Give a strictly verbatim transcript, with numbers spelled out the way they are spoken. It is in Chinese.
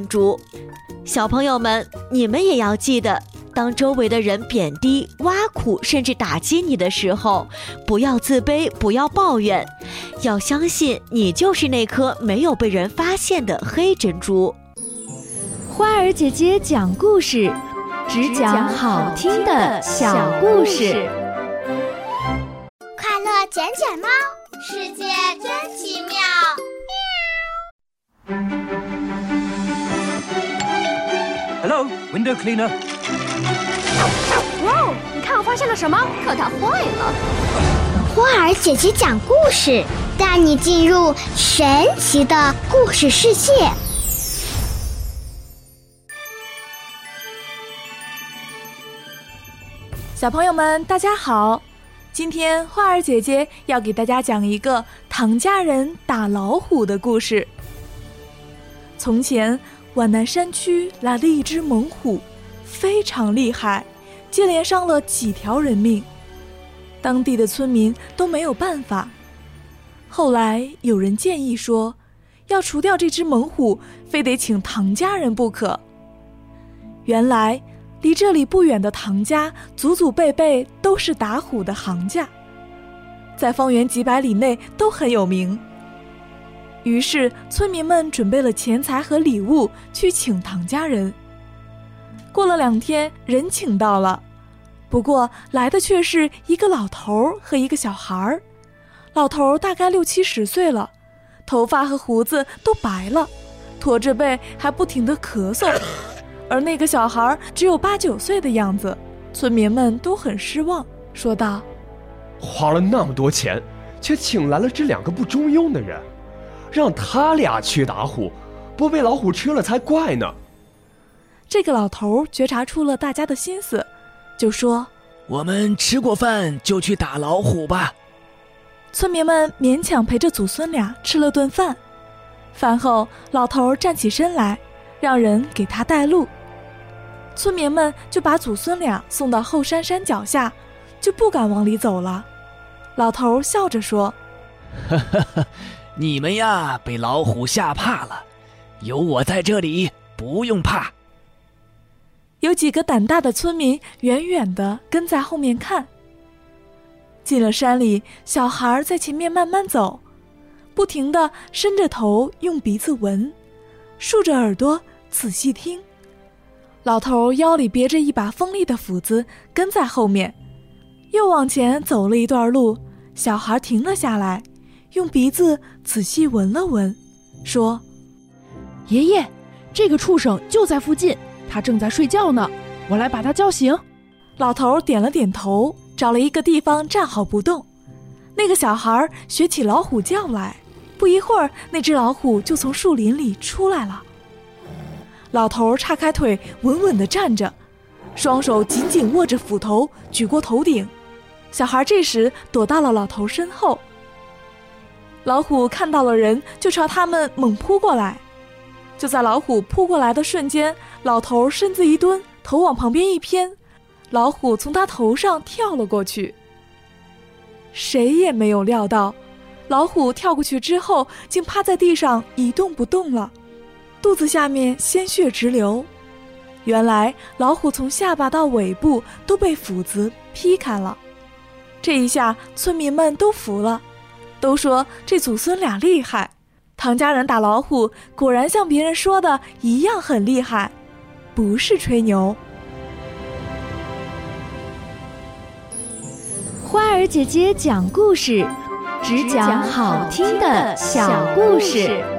蛛。小朋友们，你们也要记得，当周围的人贬低、挖苦甚至打击你的时候，不要自卑，不要抱怨，要相信你就是那颗没有被人发现的黑珍珠。 花儿姐姐讲故事，只讲好听的小故事。 快乐捡捡猫，世界真奇妙。 Hello, window cleaner. 哇，你看我发现了什么？可它坏了。 花儿姐姐讲故事，带你进入神奇的故事世界。 小朋友们，大家好！今天花儿姐姐要给大家讲一个唐家人打老虎的故事。从前，皖南山区来了一只猛虎，非常厉害，接连伤了几条人命，当地的村民都没有办法。后来有人建议说，要除掉这只猛虎，非得请唐家人不可。原来离这里不远的唐家，祖祖辈辈都是打虎的行家，在方圆几百里内都很有名。于是村民们准备了钱财和礼物去请唐家人。过了两天，人请到了，不过来的却是一个老头和一个小孩。老头大概六七十岁了，头发和胡子都白了，驼着背还不停地咳嗽。而那个小孩只有八九岁的样子，村民们都很失望，说道： 花了那么多钱，却请来了这两个不中用的人，让他俩去打虎，不被老虎吃了才怪呢。 这个老头觉察出了大家的心思，就说： 我们吃过饭就去打老虎吧。 村民们勉强陪着祖孙俩吃了顿饭。饭后，老头站起身来，让人给他带路。村民们就把祖孙俩送到后山山脚下，就不敢往里走了。老头笑着说： 哈哈哈，你们呀被老虎吓怕了，有我在这里，不用怕。 有几个胆大的村民远远地跟在后面看。进了山里，小孩在前面慢慢走，不停地伸着头用鼻子闻，竖着耳朵仔细听。老头腰里别着一把锋利的斧子，跟在后面。又往前走了一段路，小孩停了下来，用鼻子仔细闻了闻，说： 爷爷，这个畜生就在附近，他正在睡觉呢，我来把他叫醒。 老头点了点头，找了一个地方站好不动。那个小孩学起老虎叫来，不一会儿，那只老虎就从树林里出来了。老头叉开腿，稳稳地站着，双手紧紧握着斧头，举过头顶。小孩这时躲到了老头身后。老虎看到了人，就朝他们猛扑过来。就在老虎扑过来的瞬间，老头身子一蹲，头往旁边一偏，老虎从他头上跳了过去。谁也没有料到，老虎跳过去之后，竟趴在地上一动不动了，肚子下面鲜血直流。原来老虎从下巴到尾部都被斧子劈开了。这一下村民们都服了，都说这祖孙俩厉害，唐家人打老虎果然像别人说的一样很厉害，不是吹牛。 花儿姐姐讲故事，只讲好听的小故事。